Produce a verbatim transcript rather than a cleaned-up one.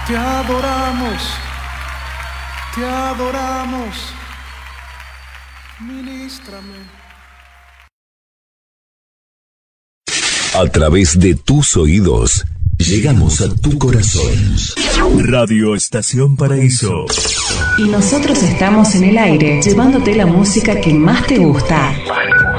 Te adoramos, te adoramos, ministrame. A través de tus oídos, llegamos a tu corazón. Radio Estación Paraíso. Y nosotros estamos en el aire, llevándote la música que más te gusta.